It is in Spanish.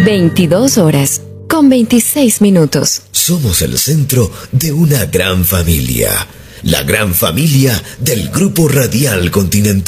22 horas con 26 minutos. Somos el centro de una gran familia. La gran familia del Grupo Radial Continental.